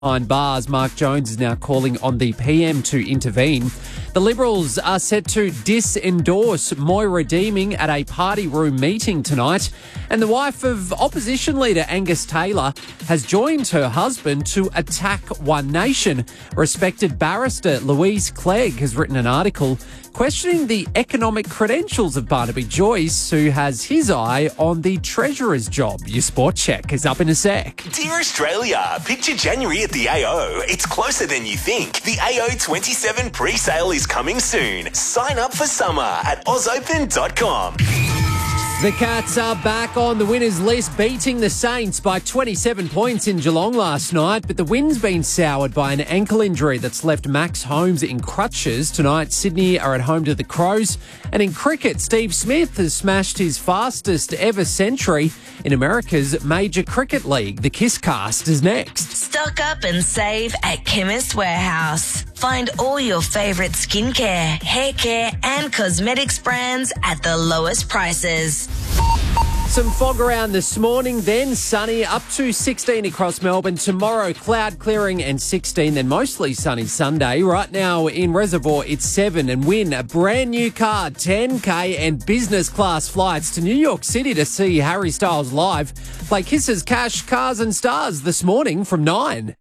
Behind bars, Mark Jones is now calling on the PM to intervene. The Liberals are set to dis-endorse Moira Deeming at a party room meeting tonight. And the wife of opposition leader Angus Taylor has joined her husband to attack One Nation. Respected barrister Louise Clegg has written an article questioning the economic credentials of Barnaby Joyce, who has his eye on the Treasurer's job. Your sport check is up in a sec. Dear Australia, picture January at the AO. It's closer than you think. The AO 27 pre-sale is coming soon. Sign up for summer at ausopen.com. The Cats are back on the winners list, beating the Saints by 27 points in Geelong last night, but the win's been soured by an ankle injury that's left Max Holmes in crutches. Tonight, Sydney are at home to the Crows. And in cricket, Steve Smith has smashed his fastest ever century in America's Major Cricket League. The Kisscast is next. Stock up and save at Chemist Warehouse. Find all your favourite skincare, hair care and cosmetics brands at the lowest prices. Some fog around this morning, then sunny, up to 16 across Melbourne. Tomorrow, cloud clearing and 16, then mostly sunny Sunday. Right now in Reservoir, it's 7 and win a brand new car, 10K and business class flights to New York City to see Harry Styles live. Play Kisses, Cash, Cars and Stars this morning from 9.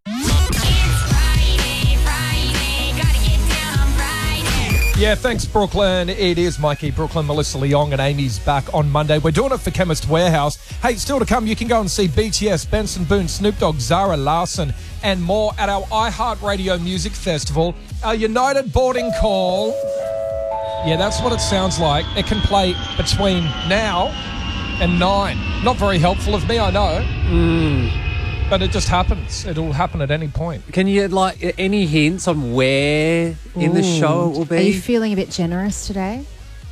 Yeah, thanks, Brooklyn. It is Mikey, Brooklyn, Melissa Leong and Amy's back on Monday. We're doing it for Chemist Warehouse. Hey, still to come, you can go and see BTS, Benson Boone, Snoop Dogg, Zara Larsson and more at our iHeartRadio Music Festival. Our United boarding call. Yeah, that's what it sounds like. It can play between now and 9. Not very helpful of me, I know. But it just happens. It'll happen at any point. Can you, any hints on where in the show it will be? Are you feeling a bit generous today?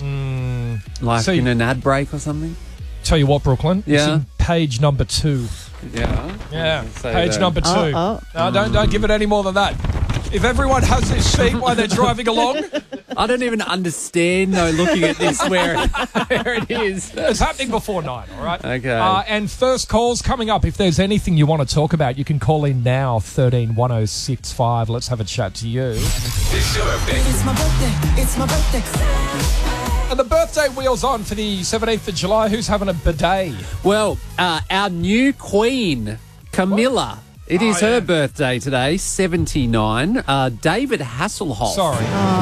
In an ad break or something? Tell you what, Brooklyn. Yeah. It's in page number 2. Yeah. Page number 2. No, don't give it any more than that. If everyone has this sheet while they're driving along... I don't even understand, though, looking at this, where it is. It's happening before 9, all right? Okay. And first calls coming up. If there's anything you want to talk about, you can call in now, 13 1065. Let's have a chat to you. It's your birthday. It's my birthday. It's my birthday. And the birthday wheel's on for the 17th of July. Who's having a bidet? Well, our new queen, Camilla. It is her birthday today, 79. David Hasselhoff. Sorry.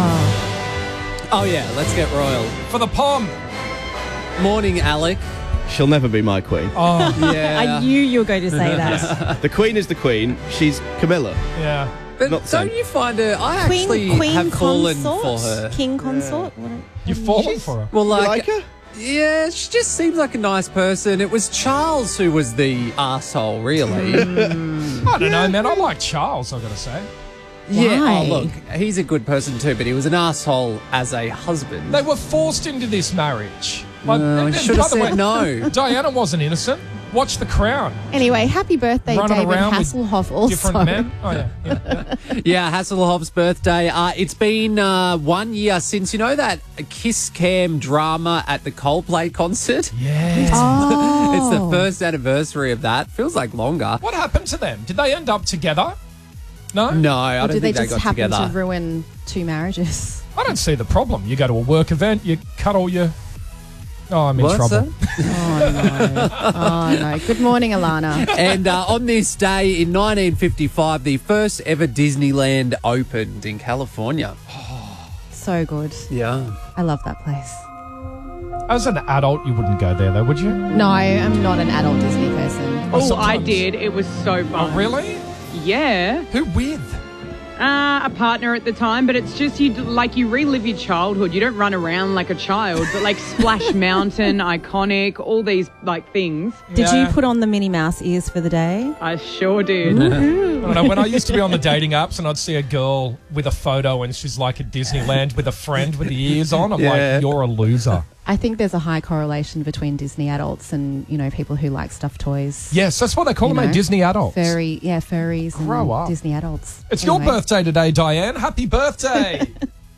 Oh, yeah, let's get royal. For the POM. Morning, Alec. She'll never be my queen. Oh, Yeah. I knew you were going to say that. The queen is the queen. She's Camilla. yeah. But Not don't saying. you find her... I actually have fallen for her. King consort? You've fallen for her. Well, You like her? Yeah, she just seems like a nice person. It was Charles who was the arsehole, really. I don't know, man. I like Charles, I've got to say. Yeah, Why? oh, look, he's a good person too, but he was an arsehole as a husband. They were forced into this marriage. No, he and should by have the way, said no. Diana wasn't innocent. Watch The Crown. Anyway, happy birthday, Running David around with Hasselhoff also. Different men. Oh, yeah. Yeah, Hasselhoff's birthday. It's been 1 year since, you know, that Kiss Cam drama at the Coldplay concert? Yeah. Oh. It's the first anniversary of that. Feels like longer. What happened to them? Did they end up together? No? No, I Or don't did they think they just got happen together. to ruin 2 marriages? I don't see the problem. You go to a work event, you cut all your... Oh, I'm in What's trouble. that? Oh, no. Good morning, Alana. And on this day in 1955, the first ever Disneyland opened in California. So good. Yeah. I love that place. As an adult, you wouldn't go there, though, would you? No, I'm not an adult Disney person. Oh, I sometimes. did. It was so fun. Oh, really? Yeah. Who with? A partner at the time, but it's just you relive your childhood. You don't run around like a child, but like Splash Mountain, iconic, all these things. Did you Yeah. put on the Minnie Mouse ears for the day? I sure did. I don't know, when I used to be on the dating apps and I'd see a girl with a photo and she's like at Disneyland with a friend with the ears on, I'm Yeah. like, you're a loser. I think there's a high correlation between Disney adults and, people who like stuffed toys. Yes, that's what they call You them, know, Disney adults. Furries and Grow up. Disney adults. It's your Anyway. birthday today, Diane. Happy birthday.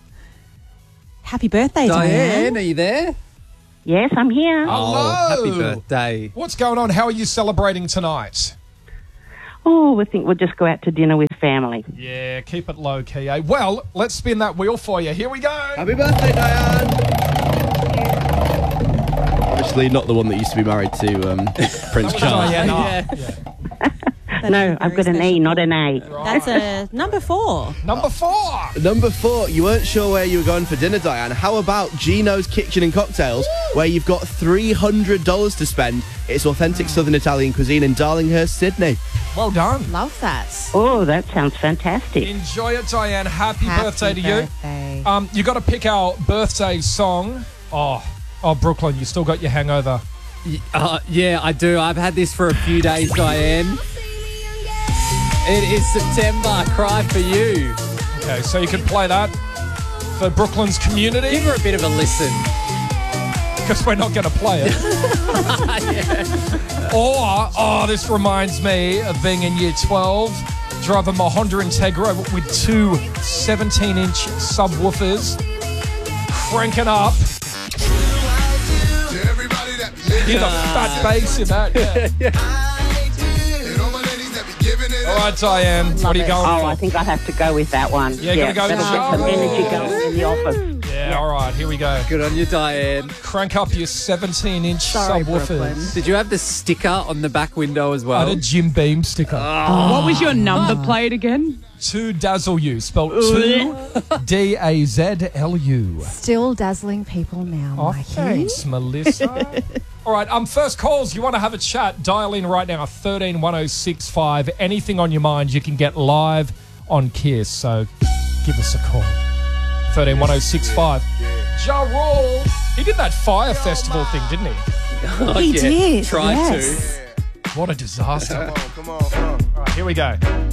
Happy birthday, Diane, Diane. are you there? Yes, I'm here. Hello. Oh, happy birthday. What's going on? How are you celebrating tonight? Oh, we think we'll just go out to dinner with family. Yeah, keep it low key, eh? Well, let's spin that wheel for you. Here we go. Happy birthday, Diane! Obviously not the one that used to be married to Prince Charles. No, I've got an E, not an A. That's a number 4. Number 4. Number 4, you weren't sure where you were going for dinner, Diane. How about Gino's Kitchen and Cocktails, where you've got $300 to spend? It's authentic Southern Italian cuisine in Darlinghurst, Sydney. Well done. Love that. Oh, that sounds fantastic. Enjoy it, Diane. Happy birthday to birthday. you. You got to pick our birthday song. Oh, Brooklyn, you still got your hangover. Yeah, I do. I've had this for a few days, Diane. It is September. Cry for you. Okay, so you can play that for Brooklyn's community. Give her a bit of a listen. Because we're not going to play it. Or, this reminds me of being in year 12, driving my Honda Integra with 2 17-inch subwoofers, cranking up. Hear the fat bass in that. Yeah. All right, Diane, what are you going for? I think I have to go with that one. Yeah, you're going to go that'll get some energy going in the office. Yeah, all right, here we go. Good on you, Diane. Crank up your 17-inch Sorry, subwoofers. Brooklyn. Did you have the sticker on the back window as I well? had a Jim Beam sticker. What was your number plate again? 2 Dazzle You, spelled 2 DAZLU. Still dazzling people now, Oh, Mikey. thanks, Melissa. All right, first calls. You want to have a chat? Dial in right now, 131065. Anything on your mind, you can get live on Kiss. So give us a call. 131065. Ja Rule. He did that Fire Festival thing, didn't he? He did. Tried yes. to. What a disaster. Come on. All right, here we go.